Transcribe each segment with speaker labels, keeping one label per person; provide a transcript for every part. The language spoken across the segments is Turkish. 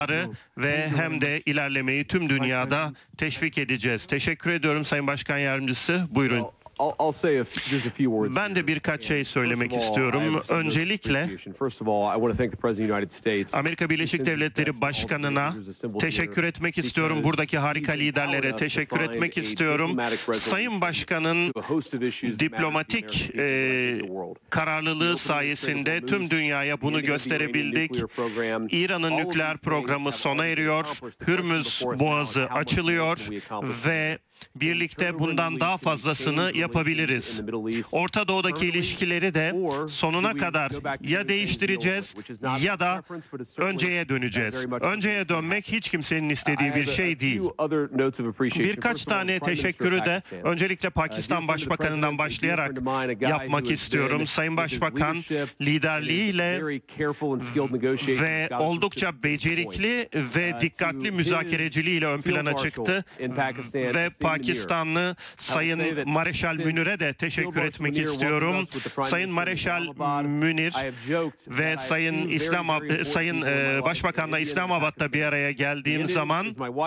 Speaker 1: ve hem de ilerlemeyi tüm dünyada teşvik edeceğiz. Teşekkür ediyorum Sayın Başkan Yardımcısı. Buyurun. Ben de birkaç şey söylemek istiyorum. Öncelikle Amerika Birleşik Devletleri Başkanı'na teşekkür etmek istiyorum. Buradaki harika liderlere teşekkür etmek istiyorum. Sayın Başkan'ın diplomatik kararlılığı sayesinde tüm dünyaya bunu gösterebildik. İran'ın nükleer programı sona eriyor. Hürmüz Boğazı açılıyor ve birlikte bundan daha fazlasını yapabiliriz. Orta Doğu'daki ilişkileri de sonuna kadar ya değiştireceğiz ya da önceye döneceğiz. Önceye dönmek hiç kimsenin istediği bir şey değil. Birkaç tane teşekkürü de öncelikle Pakistan Başbakanı'ndan başlayarak yapmak istiyorum. Sayın Başbakan liderliğiyle ve oldukça becerikli ve dikkatli müzakereciliğiyle ön plana çıktı ve Pakistanlı Sayın Mareşal Münir'e de teşekkür etmek istiyorum. Sayın Mareşal Münir ve Sayın Başbakan'la İslamabad'da bir araya geldiğim zaman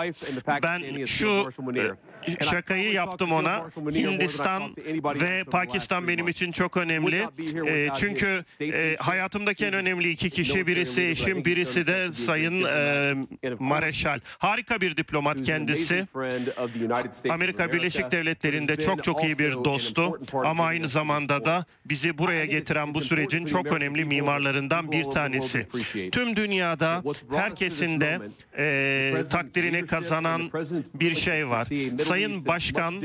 Speaker 1: ben şu şakayı yaptım ona. Hindistan ve Pakistan benim için çok önemli. Çünkü hayatımdaki en önemli iki kişi, birisi eşim, birisi de Sayın Mareşal. Harika bir diplomat kendisi. Amerika Birleşik Devletleri'nde çok iyi bir dostu ama aynı zamanda da bizi buraya getiren bu sürecin çok önemli mimarlarından bir tanesi. Tüm dünyada herkesin de takdirini kazanan bir şey var. Sayın Başkan,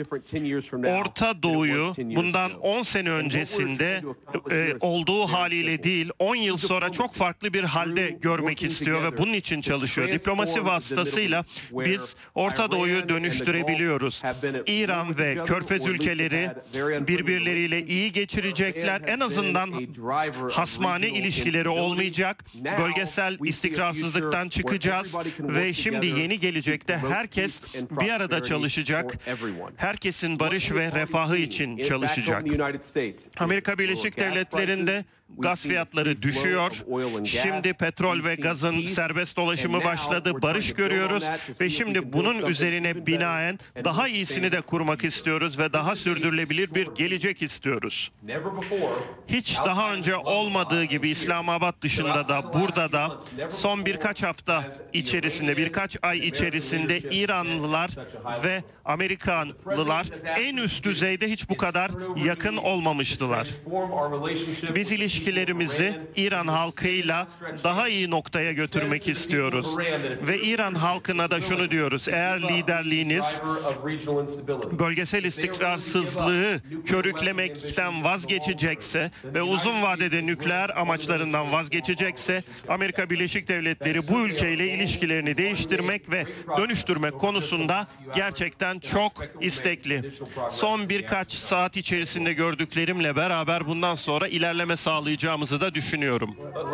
Speaker 1: Orta Doğu'yu bundan 10 sene öncesinde olduğu haliyle değil, 10 yıl sonra çok farklı bir halde görmek istiyor ve bunun için çalışıyor. Diplomasi vasıtasıyla biz Orta Doğu'yu dönüştürebiliyoruz. İran ve Körfez ülkeleri birbirleriyle iyi geçirecekler. En azından hasmane ilişkileri olmayacak. Bölgesel istikrarsızlıktan çıkacağız ve şimdi yeni gelecekte herkes bir arada çalışacak. Herkesin barış ve refahı için çalışacak. Amerika Birleşik Devletleri'nde gaz fiyatları düşüyor. Şimdi petrol ve gazın serbest dolaşımı başladı. Barış görüyoruz ve şimdi bunun üzerine binaen daha iyisini de kurmak istiyoruz ve daha sürdürülebilir bir gelecek istiyoruz. Hiç daha önce olmadığı gibi İslamabad dışında da burada da son birkaç hafta içerisinde, birkaç ay içerisinde İranlılar ve Amerikalılar en üst düzeyde hiç bu kadar yakın olmamıştılar. Biz ilişkilerimizi İran halkıyla daha iyi noktaya götürmek istiyoruz. Ve İran halkına da şunu diyoruz: eğer liderliğiniz bölgesel istikrarsızlığı körüklemekten vazgeçecekse ve uzun vadede nükleer amaçlarından vazgeçecekse, Amerika Birleşik Devletleri bu ülkeyle ilişkilerini değiştirmek ve dönüştürmek konusunda gerçekten çok istekli. Son birkaç saat içerisinde gördüklerimle beraber bundan sonra ilerleme sağlayacağımızı da düşünüyorum.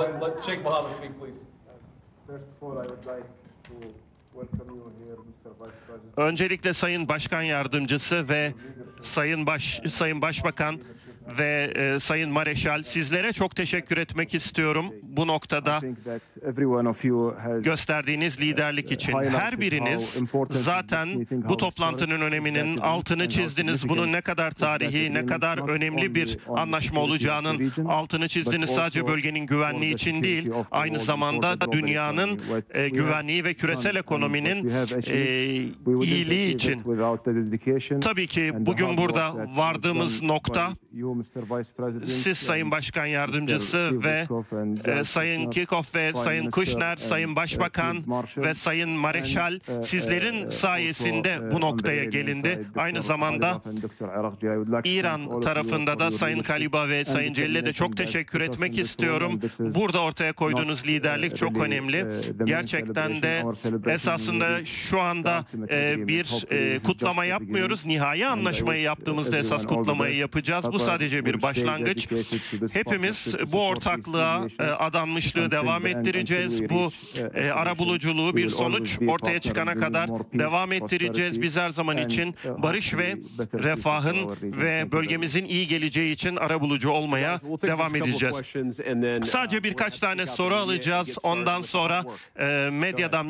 Speaker 1: Öncelikle Sayın Başkan Yardımcısı ve Sayın Başbakan ve Sayın Mareşal, sizlere çok teşekkür etmek istiyorum bu noktada gösterdiğiniz liderlik için. Her biriniz zaten bu toplantının öneminin altını çizdiniz. Bunun ne kadar tarihi, ne kadar önemli bir anlaşma olacağının altını çizdiniz. Sadece bölgenin güvenliği için değil, aynı zamanda dünyanın güvenliği ve küresel ekonominin iyiliği için. Tabii ki bugün burada vardığımız nokta, siz Sayın Başkan Yardımcısı ve Sayın Kirchhoff ve Sayın Kushner, Sayın Başbakan ve Sayın Mareşal, sizlerin sayesinde bu noktaya gelindi. Aynı zamanda İran tarafında da Sayın Kaliba ve Sayın Celil'e de çok teşekkür etmek istiyorum. Burada ortaya koyduğunuz liderlik çok önemli. Gerçekten de esasında şu anda bir kutlama yapmıyoruz. Nihai anlaşmayı yaptığımızda esas kutlamayı yapacağız. Bu sadece bir başlangıç. Hepimiz bu ortaklığa adanmışlığı devam ettireceğiz. Bu arabuluculuğu bir sonuç ortaya çıkana kadar devam ettireceğiz. Biz her zaman için barış ve refahın ve bölgemizin iyi geleceği için arabulucu olmaya devam edeceğiz. Sadece birkaç tane soru alacağız. Ondan sonra medyadan